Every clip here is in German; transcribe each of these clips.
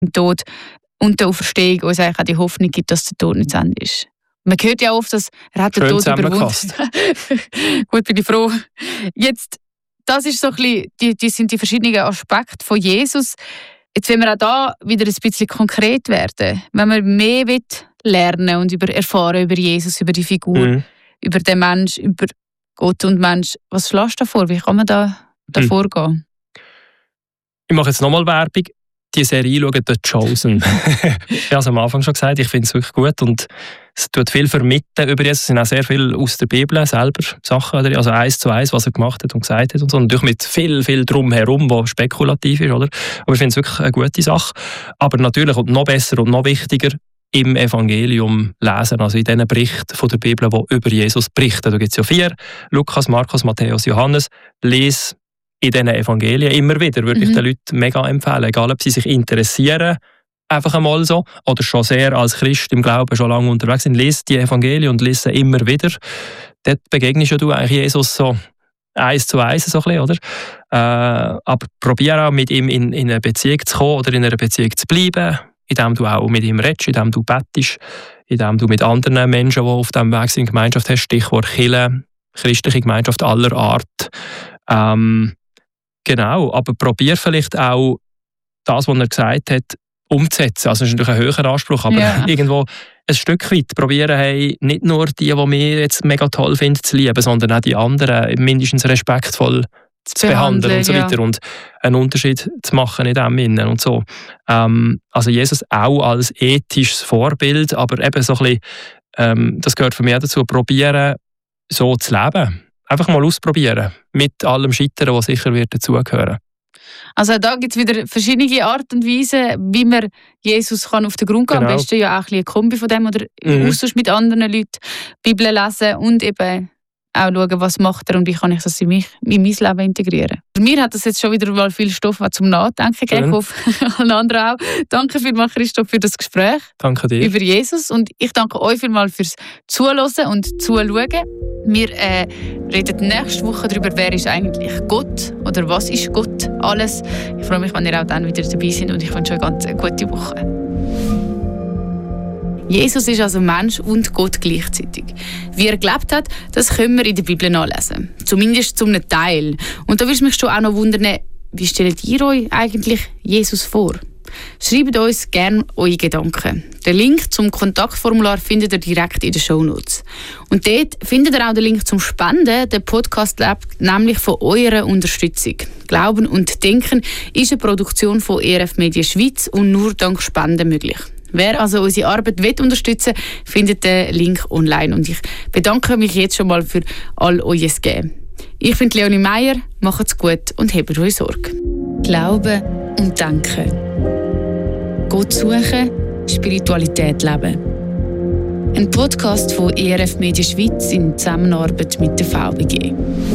im Tod und der Auferstehung uns eigentlich auch die Hoffnung gibt, dass der Tod nicht zu Ende ist. Man hört ja oft, dass er hat den Tod überwunden. Gut, bin ich froh. Jetzt, das ist so ein bisschen, die sind die verschiedenen Aspekte von Jesus. Jetzt wollen wir auch da wieder ein bisschen konkret werden. Wenn man mehr lernen und erfahren über Jesus, über die Figur, über den Mensch, über Gott und Mensch. Was schlägst du da vor? Wie kann man da vorgehen? Ich mache jetzt nochmal Werbung. Die Serie schauen, «The Chosen». Ich habe es am Anfang schon gesagt, ich finde es wirklich gut und es tut viel vermitteln über Jesus. Es sind auch sehr viel aus der Bibel selber Sachen, also 1:1, was er gemacht hat und gesagt hat und so. Natürlich mit viel drumherum, was spekulativ ist, oder? Aber ich finde es wirklich eine gute Sache. Aber natürlich und noch besser und noch wichtiger im Evangelium lesen, also in diesen Berichten von der Bibel, die über Jesus berichten. Da gibt es ja 4, Lukas, Markus, Matthäus, Johannes. Lies in diesen Evangelien immer wieder, würde ich den Leuten mega empfehlen. Egal, ob sie sich interessieren, einfach einmal so, oder schon sehr als Christ im Glauben schon lange unterwegs sind, lies die Evangelien und lies sie immer wieder. Dort begegnest du eigentlich Jesus so 1:1, so ein bisschen, oder? Aber probiere auch mit ihm in eine Beziehung zu kommen oder in einer Beziehung zu bleiben, indem du auch mit ihm redest, indem du bettest, indem du mit anderen Menschen, die auf diesem Weg sind, Gemeinschaft hast, Stichwort Kirche, christliche Gemeinschaft aller Art. Genau, aber probier vielleicht auch das, was er gesagt hat, umzusetzen. Also das ist natürlich ein höherer Anspruch, aber irgendwo ein Stück weit probieren, hey, nicht nur die wir jetzt mega toll finden, zu lieben, sondern auch die anderen mindestens respektvoll zu behandeln und so weiter und einen Unterschied zu machen in dem Innen und so. Also Jesus auch als ethisches Vorbild, aber eben so ein bisschen, das gehört für mich dazu, probieren, so zu leben. Einfach mal ausprobieren, mit allem Scheitern, was sicher wird dazugehören. Also da gibt es wieder verschiedene Arten und Weisen, wie man Jesus kann auf den Grund gehen kann. Am besten ja auch ein eine Kombi von dem oder Austausch mit anderen Leuten, Bibel lesen und eben auch schauen, was macht er und wie kann ich das in mein Leben integrieren. Für mich hat das jetzt schon wieder mal viel Stoff zum Nachdenken gegeben. Ich hoffe, allen anderen auch. Danke vielmals, Christoph, für das Gespräch. Danke dir. Über Jesus und ich danke euch vielmals fürs Zuhören und Zuschauen. Wir reden nächste Woche darüber, wer ist eigentlich Gott oder was ist Gott alles. Ich freue mich, wenn ihr auch dann wieder dabei seid und ich wünsche euch eine ganz gute Woche. Jesus ist also Mensch und Gott gleichzeitig. Wie er gelebt hat, das können wir in der Bibel nachlesen. Zumindest zum Teil. Und da würde es mich schon auch noch wundern, wie stellt ihr euch eigentlich Jesus vor? Schreibt uns gerne eure Gedanken. Den Link zum Kontaktformular findet ihr direkt in den Shownotes. Und dort findet ihr auch den Link zum Spenden. Der Podcast lebt nämlich von eurer Unterstützung. Glauben und Denken ist eine Produktion von ERF Media Schweiz und nur dank Spenden möglich. Wer also unsere Arbeit unterstützen will, findet den Link online. Und ich bedanke mich jetzt schon mal für all euer Geben. Ich bin Leonie Meier, macht's gut und habt euch Sorge. Glauben und Denken. Gott suchen, Spiritualität leben. Ein Podcast von ERF Media Schweiz in Zusammenarbeit mit der VBG.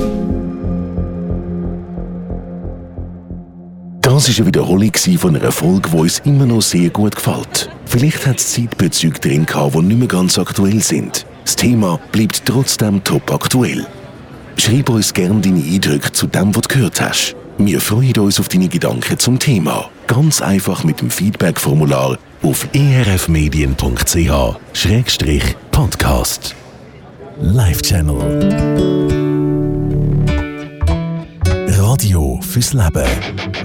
Das war eine Wiederholung von einer Folge, die uns immer noch sehr gut gefällt. Vielleicht hat es Zeitbezüge drin gehabt, die nicht mehr ganz aktuell sind. Das Thema bleibt trotzdem top aktuell. Schreib uns gerne deine Eindrücke zu dem, was du gehört hast. Wir freuen uns auf deine Gedanken zum Thema. Ganz einfach mit dem Feedback-Formular auf erfmedien.ch/podcast. Live-Channel. Radio fürs Leben.